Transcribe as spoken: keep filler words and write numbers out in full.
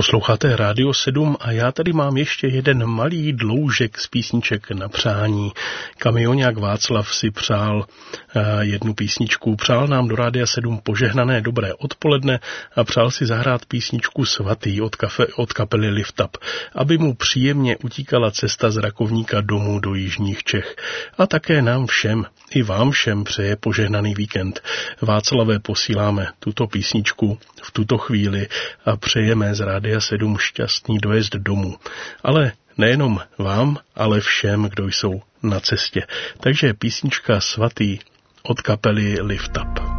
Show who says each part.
Speaker 1: Posloucháte Rádio sedm a já tady mám ještě jeden malý dloužek z písniček na přání. Kamionák Václav si přál jednu písničku, přál nám do Rádia sedm požehnané dobré odpoledne a přál si zahrát písničku Svatý od, kafe, od kapely Lift Up, aby mu příjemně utíkala cesta z Rakovníka domů do jižních Čech. A také nám všem, i vám všem přeje požehnaný víkend. Václavé, posíláme tuto písničku v tuto chvíli a přejeme z Rádia sedm šťastný dojezd domů. Ale nejenom vám, ale všem, kdo jsou na cestě. Takže písnička Svatý od kapely Lift Up.